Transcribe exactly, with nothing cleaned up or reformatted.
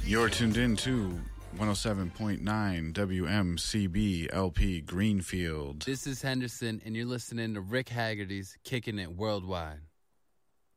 You're tuned in to one oh seven point nine W M C B L P Greenfield. This is Henderson, and you're listening to Rick Haggerty's Kicking It Worldwide.